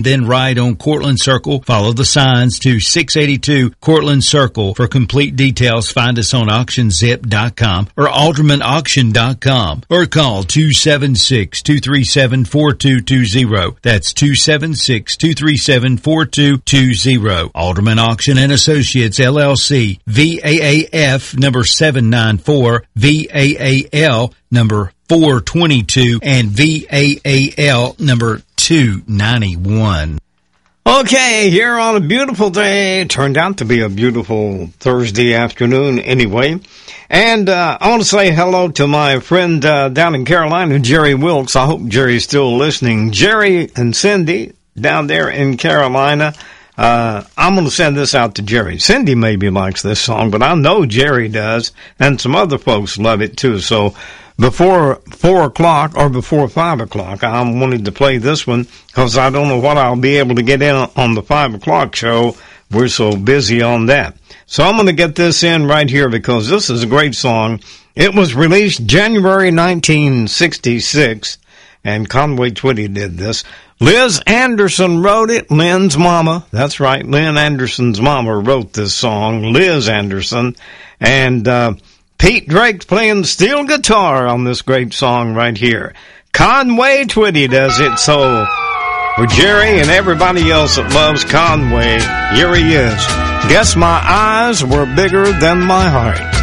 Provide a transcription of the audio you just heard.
Then ride on Cortland Circle. Follow the signs to 682 Cortland Circle. For complete details, find us on AuctionZip.com or AldermanAuction.com or call 276-237-4220. That's 276-237-4220. Alderman Auction and Associates, LLC, VAAF number 794, VAAL number 422, and VAAL number 291. Okay, here on a beautiful day, turned out to be a beautiful Thursday afternoon anyway. And I want to say hello to my friend down in Carolina, Jerry Wilkes. I hope Jerry's still listening. Jerry and Cindy down there in Carolina. I'm going to send this out to Jerry. Cindy maybe likes this song, but I know Jerry does, and some other folks love it too. So before 4 o'clock or before 5 o'clock, I wanted to play this one because I don't know what I'll be able to get in on the 5 o'clock show. We're so busy on that. So I'm going to get this in right here because this is a great song. It was released January 1966, and Conway Twitty did this. Liz Anderson wrote it, Lynn's mama. That's right, Lynn Anderson's mama wrote this song, Liz Anderson. And Pete Drake's playing steel guitar on this great song right here. Conway Twitty does it, so for Jerry and everybody else that loves Conway, here he is. Guess my eyes were bigger than my heart.